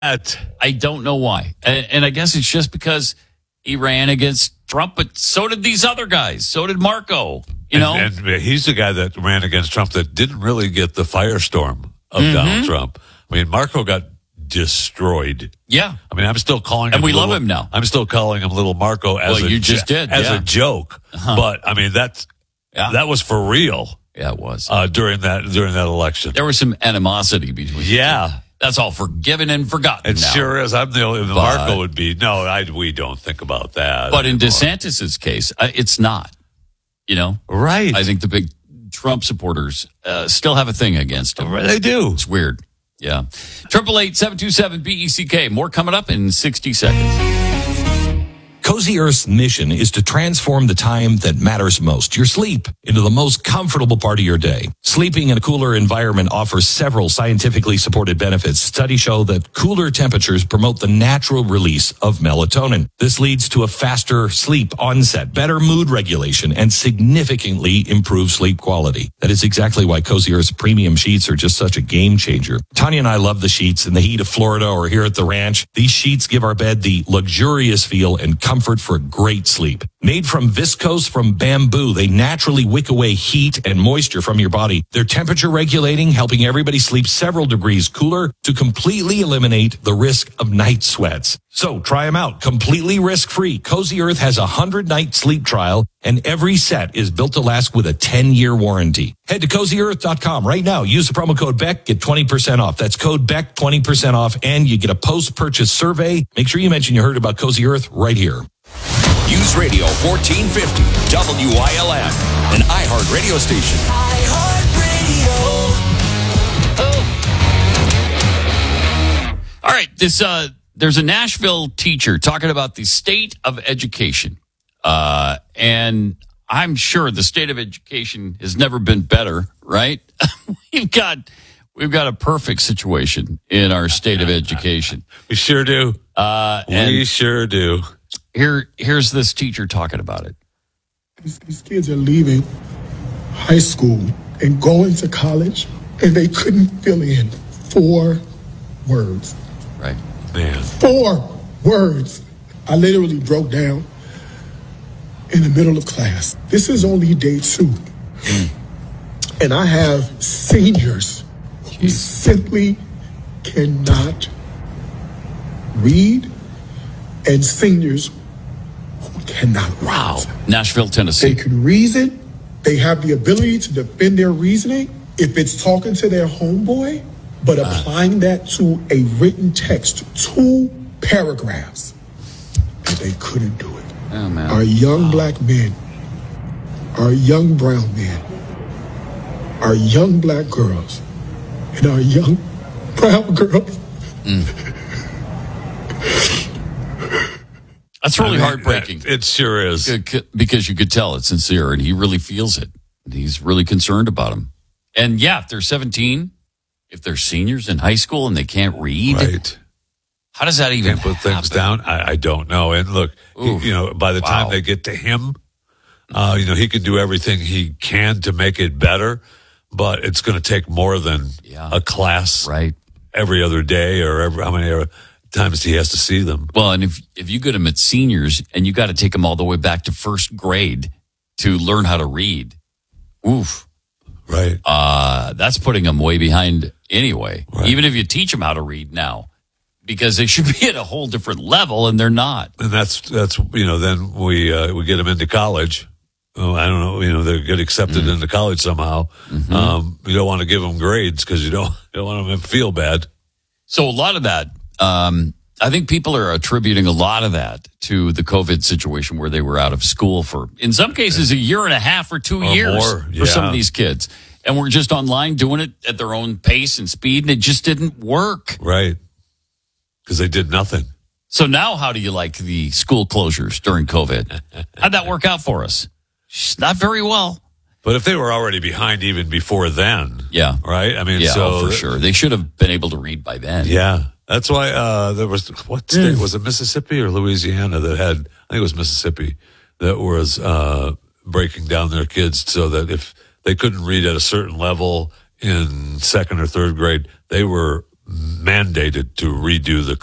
I don't know why. And I guess it's just because he ran against Trump, but so did these other guys. So did Marco, And he's the guy that ran against Trump that didn't really get the firestorm of Donald Trump. I mean, Marco got destroyed. Yeah. I mean, I'm still calling him. And we love him now. I'm still calling him Little Marco as a joke. But I mean, that was for real. Yeah, it was. During that election. There was some animosity between the two. That's all forgiven and forgotten. It sure is. I'm the only. Marco would be we don't think about that. But in DeSantis's case, it's not. Right? I think the big Trump supporters still have a thing against him. They do. It's weird. Yeah. 888-727-BECK. More coming up in 60 seconds. Cozy Earth's mission is to transform the time that matters most, your sleep, into the most comfortable part of your day. Sleeping in a cooler environment offers several scientifically supported benefits. Studies show that cooler temperatures promote the natural release of melatonin. This leads to a faster sleep onset, better mood regulation, and significantly improved sleep quality. That is exactly why Cozy Earth's premium sheets are just such a game changer. Tanya and I love the sheets in the heat of Florida or here at the ranch. These sheets give our bed the luxurious feel and comfort for a great sleep. Made from viscose from bamboo, they naturally wick away heat and moisture from your body. They're temperature regulating, helping everybody sleep several degrees cooler to completely eliminate the risk of night sweats. So try them out, completely risk-free. Cozy Earth has a 100-night sleep trial, and every set is built to last with a 10-year warranty. Head to CozyEarth.com right now. Use the promo code BECK, get 20% off. That's code BECK, 20% off, and you get a post-purchase survey. Make sure you mention you heard about Cozy Earth right here. News Radio 1450, WILM, an iHeart radio station. All right, there's a Nashville teacher talking about the state of education. And I'm sure the state of education has never been better, right? We've got a perfect situation in our state of education. We sure do. We sure do. Here's this teacher talking about it. These kids are leaving high school and going to college, and they couldn't fill in 4 words. Right. Man. 4 words. I literally broke down in the middle of class. This is only day 2. And I have seniors who simply cannot read and seniors who cannot write. Wow. Nashville, Tennessee. They can reason. They have the ability to defend their reasoning if it's talking to their homeboy, but applying that to a written text, 2 paragraphs, and they couldn't do it. Oh, man. Our young black men, our young brown men, our young black girls, and our young brown girls. That's really heartbreaking. It sure is. Because you could tell it's sincere, and he really feels it. He's really concerned about him. And yeah, if they're 17, if they're seniors in high school and they can't read, right? How does that even put things down? I don't know. And look, by the time they get to him, he can do everything he can to make it better, but it's going to take more than a class, right? Every other day or how many times he has to see them. Well, and if you get them at seniors and you got to take them all the way back to first grade to learn how to read, oof. Right. That's putting them way behind anyway. Right. Even if you teach them how to read now, because they should be at a whole different level, and they're not. And that's then we get them into college. Oh, I don't know. They get accepted into college somehow. Mm-hmm. You don't want to give them grades because you don't want them to feel bad. So a lot of that, I think people are attributing a lot of that to the COVID situation where they were out of school for, in some cases, a year and a half or 2 years for some of these kids. And we're just online doing it at their own pace and speed, and it just didn't work. Right. Because they did nothing. So now how do you like the school closures during COVID? How'd that work out for us? Not very well. But if they were already behind even before then. Yeah. Right? I mean, for sure. They should have been able to read by then. Yeah. That's why there was, what state? Was it Mississippi or Louisiana that had, I think it was Mississippi, that was breaking down their kids so that if they couldn't read at a certain level in 2nd or 3rd grade, they were mandated to redo the